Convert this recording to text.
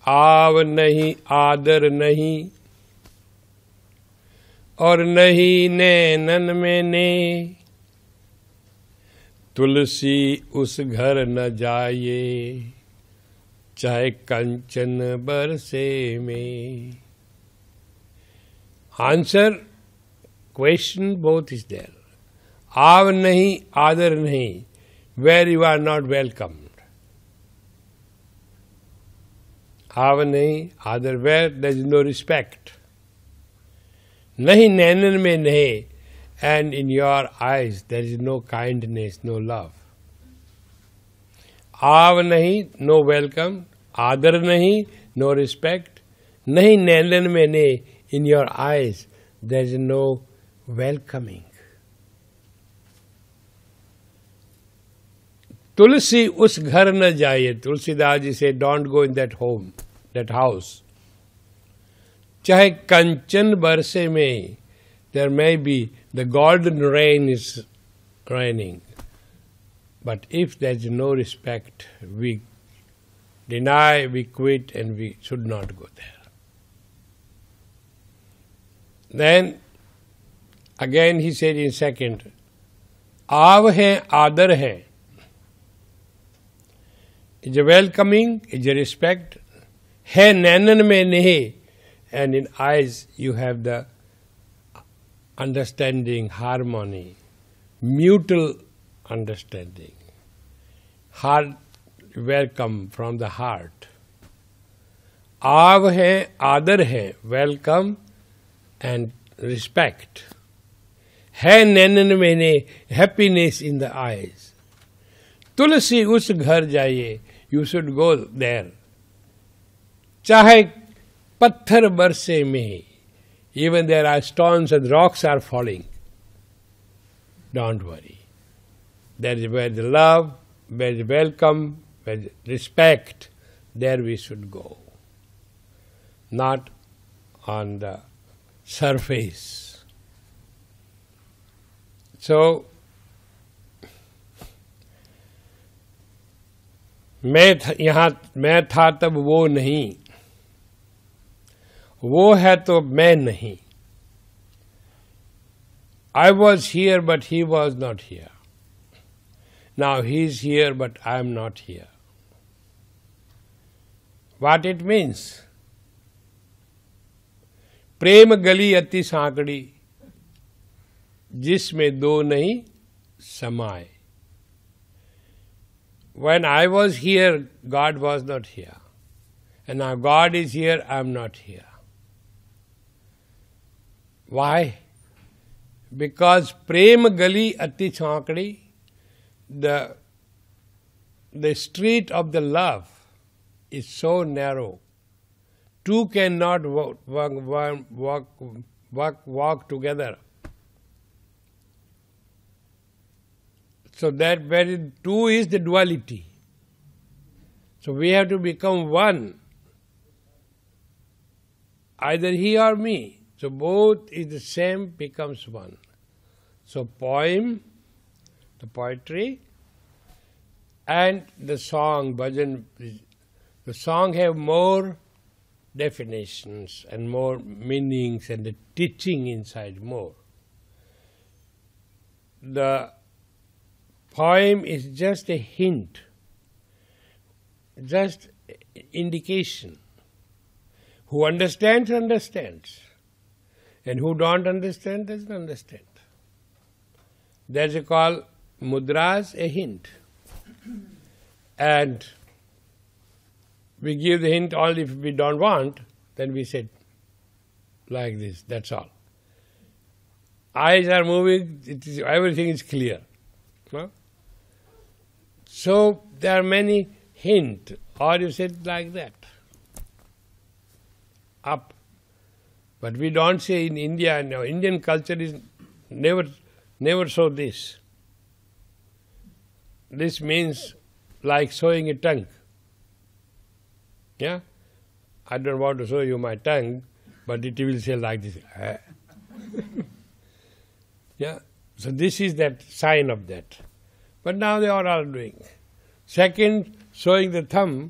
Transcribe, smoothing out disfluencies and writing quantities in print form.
आव नहीं आदर नहीं, और नहीं नैनन में ने, तुलसी उस घर न जाए, चाहे कंचन बरसे में। Answer question both is there. आव नहीं आदर नहीं, where you are not welcomed. आव नहीं आदर, where there is no respect. नहीं नैनन में नहीं, and in your eyes there is no kindness, no love. आव नहीं, no welcome. आदर नहीं, no respect. नहीं नैनन में नहीं, in your eyes there is no welcoming. तुलसी उस घर न जाए, तुलसीदास जी से don't go in that home, that house. चाहे कंचन बरसे में, there may be the golden rain is raining, but if there is no respect, we deny, we quit, and we should not go there. Then again he said in second, आव है आदर है, is a welcoming, is a respect. है नैनन में नहीं, and in eyes you have the understanding, harmony, mutual understanding. Heart welcome from the heart. आव है आदर है, welcome and respect. है नैनन में नहीं, happiness in the eyes. तुलसी उस घर जाइए, you should go there. चाहे पत्थर बरसे में, even there are stones and rocks are falling, don't worry. That is where the love, where the welcome, where the respect, there we should go. Not on the surface. So, मैं था तब वो नहीं, वो है तो मैं नहीं। I was here but he was not here. Now he is here but I am not here. What it means? प्रेम गली अति सांकड़ी, जिसमें दो नहीं समाए। When I was here, God was not here. And now God is here, I am not here. Why? Because Prem Gali Ati Chankadi, the street of the love is so narrow. Two cannot walk together. So that very two is the duality. So we have to become one. Either he or me. So both is the same, becomes one. So poem, the poetry, and the song, bhajan, the song have more definitions and more meanings and the teaching inside more. The poem is just a hint, just indication. Who understands, understands. And who don't understand, doesn't understand. That's called mudras, a hint. And we give the hint only if we don't want, then we say like this, that's all. Eyes are moving, everything is clear. No? So there are many hints, or you said like that, up. But we don't say in India, no, Indian culture is never show this. This means like showing a tongue. Yeah? I don't want to show you my tongue, but it will say like this. Yeah? So this is that sign of that. But now they are all doing. Second, showing the thumb,